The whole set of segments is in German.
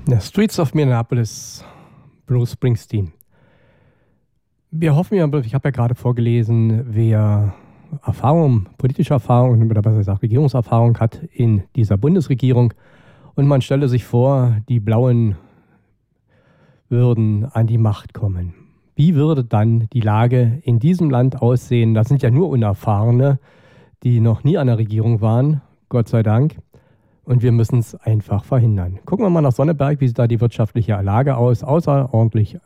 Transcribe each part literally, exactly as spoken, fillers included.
The Streets of Minneapolis, Bruce Springsteen. Wir hoffen ja, ich habe ja gerade vorgelesen, wer Erfahrung, politische Erfahrung oder besser gesagt Regierungserfahrung hat in dieser Bundesregierung und man stelle sich vor, die Blauen würden an die Macht kommen. Wie würde dann die Lage in diesem Land aussehen? Das sind ja nur Unerfahrene, die noch nie an der Regierung waren, Gott sei Dank. Und wir müssen es einfach verhindern. Gucken wir mal nach Sonneberg, wie sieht da die wirtschaftliche Lage aus? Außerordentlich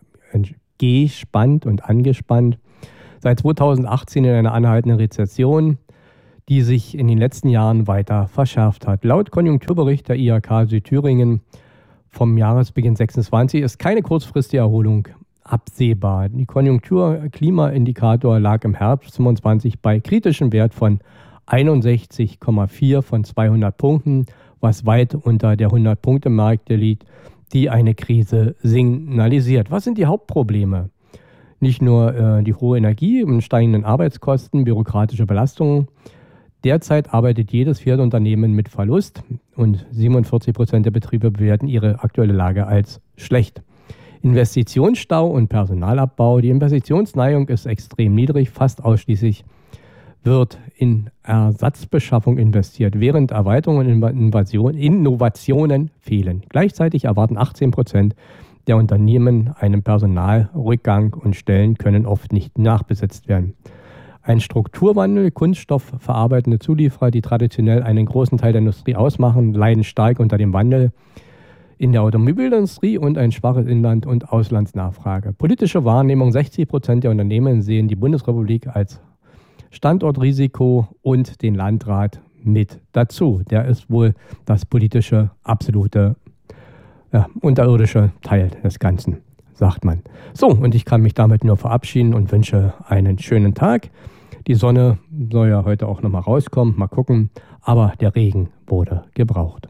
gespannt und angespannt. Seit zweitausendachtzehn in einer anhaltenden Rezession, die sich in den letzten Jahren weiter verschärft hat. Laut Konjunkturbericht der I H K Südthüringen vom Jahresbeginn sechsundzwanzig ist keine kurzfristige Erholung absehbar. Die Konjunktur-Klimaindikator lag im Herbst fünfundzwanzig bei kritischem Wert von einundsechzig Komma vier von zweihundert Punkten, was weit unter der hundert-Punkte-Marke liegt, die eine Krise signalisiert. Was sind die Hauptprobleme? Nicht nur äh, die hohe Energie und steigenden Arbeitskosten, bürokratische Belastungen. Derzeit arbeitet jedes vierte Unternehmen mit Verlust und siebenundvierzig Prozent der Betriebe bewerten ihre aktuelle Lage als schlecht. Investitionsstau und Personalabbau. Die Investitionsneigung ist extrem niedrig, fast ausschließlich wird in Ersatzbeschaffung investiert, während Erweiterungen und Invasion, Innovationen fehlen. Gleichzeitig erwarten achtzehn Prozent der Unternehmen einen Personalrückgang und Stellen können oft nicht nachbesetzt werden. Ein Strukturwandel, kunststoffverarbeitende Zulieferer, die traditionell einen großen Teil der Industrie ausmachen, leiden stark unter dem Wandel in der Automobilindustrie und ein schwaches Inland- und Auslandsnachfrage. Politische Wahrnehmung: sechzig Prozent der Unternehmen sehen die Bundesrepublik als Standortrisiko und den Landrat mit dazu. Der ist wohl das politische, absolute, ja, unterirdische Teil des Ganzen, sagt man. So, und ich kann mich damit nur verabschieden und wünsche einen schönen Tag. Die Sonne soll ja heute auch nochmal rauskommen, mal gucken, aber der Regen wurde gebraucht.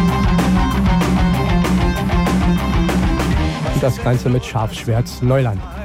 Das Ganze mit Scharfschwerts Neuland.